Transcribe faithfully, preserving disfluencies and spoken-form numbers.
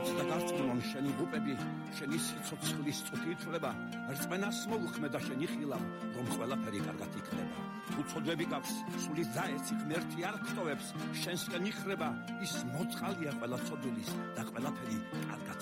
და გარწმუნონ შენი ღუპები, შენი სიცოცხლის წუთი ითვლება, რწმენას მოუხმე და შენი ხილავ, რომ ყველაფერი კარგად იქნება. უცოდვები გაქვს, სული დაეცი ღმერთი არ გტოვებს, შენსკენ იხრება, ის მოწყალია ყველა ცოდვილის და ყველაფერი კარგად